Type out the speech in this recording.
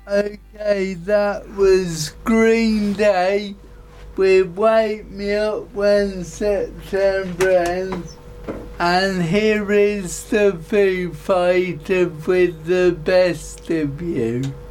Okay, that was Green Day with Wake Me Up When September Ends. And here is the Foo Fighters with The Best of You.